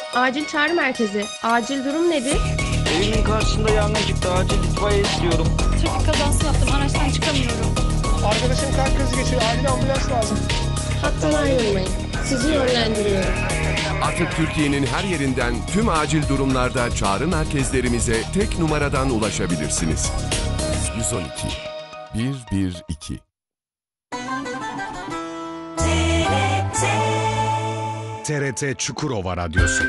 Acil çağrı merkezi. Acil durum nedir? Evimin karşısında yangın çıktı. Acil itfaiye istiyorum. Trafik kazası yaptım. Araçtan çıkamıyorum. Arkadaşım kalp krizi geçiriyor. Acil ambulans lazım. Hattan ayrılmayın. Sizi yönlendiriyorum. Artık Türkiye'nin her yerinden tüm acil durumlarda çağrı merkezlerimize tek numaradan ulaşabilirsiniz. 112 112. TRT Çukurova Radyosu.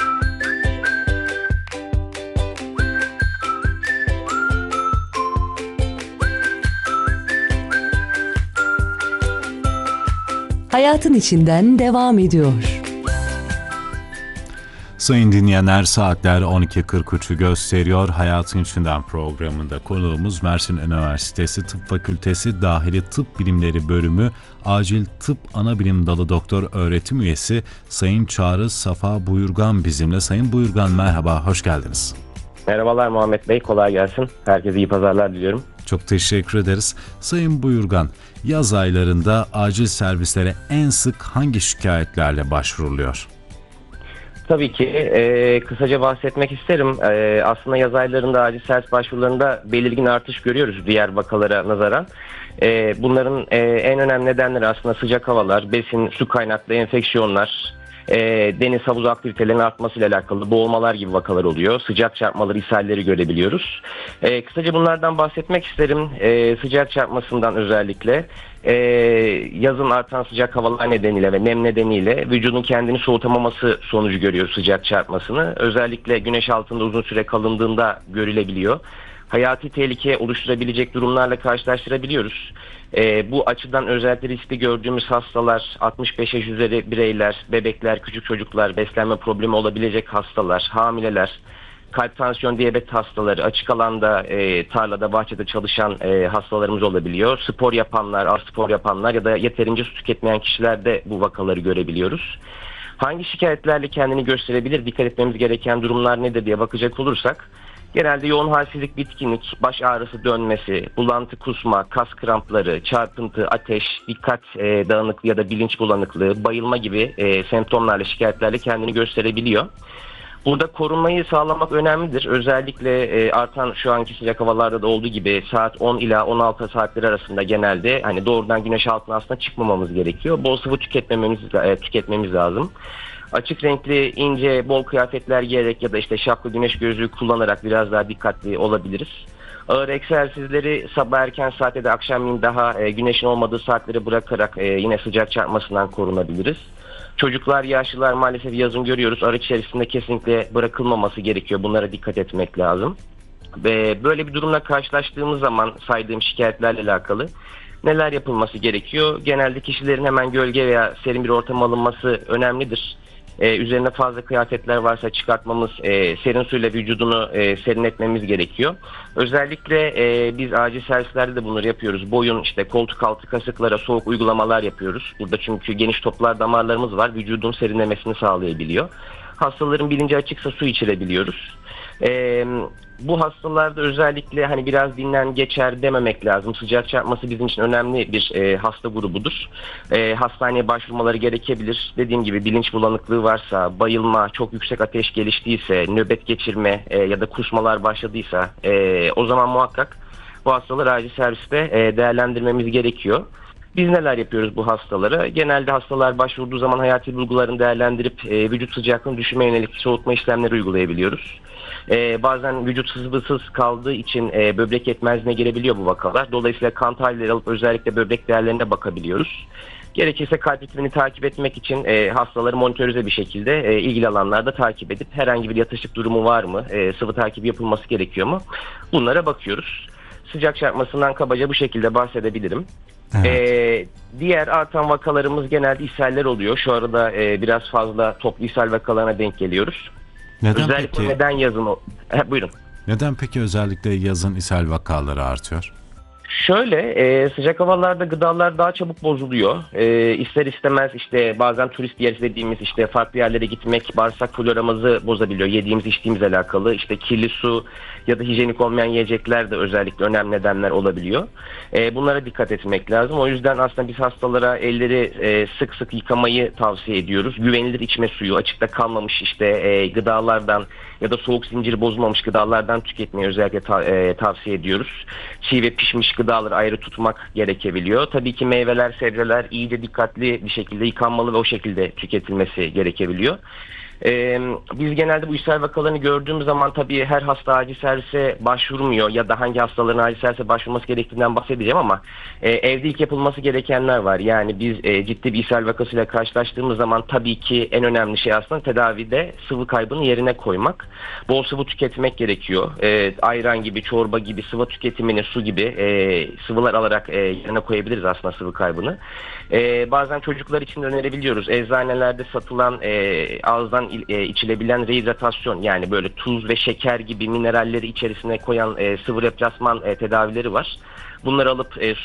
Hayatın içinden devam ediyor. Sayın dinleyenler, saatler 12.43'ü gösteriyor. Hayatın İçinden programında konuğumuz Mersin Üniversitesi Tıp Fakültesi Dahili Tıp Bilimleri Bölümü Acil Tıp Anabilim Dalı Doktor Öğretim Üyesi Sayın Çağrı Safa Buyurgan bizimle. Sayın Buyurgan, merhaba, hoş geldiniz. Merhabalar Muhammed Bey, kolay gelsin. Herkese iyi pazarlar diliyorum. Çok teşekkür ederiz. Sayın Buyurgan, yaz aylarında acil servislere en sık hangi şikayetlerle başvuruluyor? Tabii ki kısaca bahsetmek isterim. Aslında yaz aylarında acil servis başvurularında belirgin artış görüyoruz diğer vakalara nazaran. Bunların en önemli nedenleri aslında sıcak havalar, besin, su kaynaklı enfeksiyonlar, deniz havuzu aktivitelerinin artmasıyla alakalı boğulmalar gibi vakalar oluyor. Sıcak çarpmaları, ishalleri görebiliyoruz. Kısaca bunlardan bahsetmek isterim. Sıcak çarpmasından özellikle yazın artan sıcak havalar nedeniyle ve nem nedeniyle vücudun kendini soğutamaması sonucu görüyoruz sıcak çarpmasını. Özellikle güneş altında uzun süre kalındığında görülebiliyor. Hayati tehlike oluşturabilecek durumlarla karşılaştırabiliyoruz. Bu açıdan özellikle riskli gördüğümüz hastalar, 65 yaş üzeri bireyler, bebekler, küçük çocuklar, beslenme problemi olabilecek hastalar, hamileler, kalp, tansiyon, diyabet hastaları, açık alanda, tarlada, bahçede çalışan hastalarımız olabiliyor. Spor yapanlar, ağır spor yapanlar ya da yeterince su tüketmeyen kişilerde bu vakaları görebiliyoruz. Hangi şikayetlerle kendini gösterebilir, dikkat etmemiz gereken durumlar nedir diye bakacak olursak, genelde yoğun halsizlik, bitkinlik, baş ağrısı, dönmesi, bulantı, kusma, kas krampları, çarpıntı, ateş, dikkat dağınıklığı ya da bilinç bulanıklığı, bayılma gibi semptomlarla, şikayetlerle kendini gösterebiliyor. Burada korunmayı sağlamak önemlidir. Özellikle artan şu anki sıcak havalarda da olduğu gibi saat 10 ila 16 saatleri arasında genelde hani doğrudan güneş altına aslında çıkmamamız gerekiyor. Bol sıvı tüketmemiz lazım. Açık renkli, ince, bol kıyafetler giyerek ya da işte şapka, güneş gözlüğü kullanarak biraz daha dikkatli olabiliriz. Ağır egzersizleri sabah erken saatte de akşamleyin daha güneşin olmadığı saatleri bırakarak yine sıcak çarpmasından korunabiliriz. Çocuklar, yaşlılar maalesef yazın görüyoruz. Arı içerisinde kesinlikle bırakılmaması gerekiyor. Bunlara dikkat etmek lazım. Ve böyle bir durumla karşılaştığımız zaman saydığım şikayetlerle alakalı neler yapılması gerekiyor? Genelde kişilerin hemen gölge veya serin bir ortama alınması önemlidir. Üzerine fazla kıyafetler varsa çıkartmamız, serin suyla vücudunu serinletmemiz gerekiyor. Özellikle biz acil servislerde de bunları yapıyoruz. Boyun, işte koltuk altı kasıklara soğuk uygulamalar yapıyoruz. Burada çünkü geniş toplar, damarlarımız var. Vücudun serinlemesini sağlayabiliyor. Hastaların bilinci açıksa su içirebiliyoruz. Bu hastalarda özellikle hani biraz dinlen geçer dememek lazım. Sıcak çarpması bizim için önemli bir hasta grubudur. Hastaneye başvurmaları gerekebilir. Dediğim gibi bilinç bulanıklığı varsa, bayılma, çok yüksek ateş geliştiyse, nöbet geçirme ya da kusmalar başladıysa o zaman muhakkak bu hastaları acil serviste değerlendirmemiz gerekiyor. Biz neler yapıyoruz bu hastalara? Genelde hastalar başvurduğu zaman hayati bulgularını değerlendirip vücut sıcaklığını düşürmeye yönelik soğutma işlemleri uygulayabiliyoruz. Bazen vücut sıvısız kaldığı için böbrek yetmezliğine girebiliyor bu vakalar. Dolayısıyla kan tahlilleri alıp özellikle böbrek değerlerine bakabiliyoruz. Gerekirse kalp ritmini takip etmek için hastaları monitörize bir şekilde ilgili alanlarda takip edip herhangi bir yatışık durumu var mı, sıvı takibi yapılması gerekiyor mu? Bunlara bakıyoruz. Sıcak çarpmasından kabaca bu şekilde bahsedebilirim. Evet. Diğer artan vakalarımız genelde ishaller oluyor. Şu arada biraz fazla toplu ishal vakalarına denk geliyoruz. Neden özellikle peki? Buyurun. Neden peki özellikle yazın ishal vakaları artıyor? Şöyle sıcak havalarda gıdalar daha çabuk bozuluyor. İster istemez işte bazen turist yer dediğimiz işte farklı yerlere gitmek bağırsak floramızı bozabiliyor. Yediğimiz içtiğimiz alakalı işte kirli su ya da hijyenik olmayan yiyecekler de özellikle önemli nedenler olabiliyor. Bunlara dikkat etmek lazım. O yüzden aslında biz hastalara elleri sık sık yıkamayı tavsiye ediyoruz. Güvenilir içme suyu, açıkta kalmamış işte gıdalardan ya da soğuk zinciri bozulmamış gıdalardan tüketmeyi özellikle tavsiye ediyoruz. Çiğ ve pişmiş gıdaları ayrı tutmak gerekebiliyor. Tabii ki meyveler, sebzeler iyice dikkatli bir şekilde yıkanmalı ve o şekilde tüketilmesi gerekebiliyor. Biz genelde bu ishal vakalarını gördüğümüz zaman tabii her hasta acil servise başvurmuyor ya da hangi hastaların acil servise başvurması gerektiğinden bahsedeceğim ama evde ilk yapılması gerekenler var. Yani biz ciddi bir ishal vakasıyla karşılaştığımız zaman tabii ki en önemli şey aslında tedavide sıvı kaybını yerine koymak. Bol sıvı tüketmek gerekiyor. Ayran gibi, çorba gibi sıvı tüketimini, su gibi sıvılar alarak yerine koyabiliriz aslında sıvı kaybını. Bazen çocuklar için de önerebiliyoruz. Eczanelerde satılan ağızdan içilebilen rehidratasyon yani böyle tuz ve şeker gibi mineralleri içerisine koyan sıvı replasman tedavileri var. Bunları alıp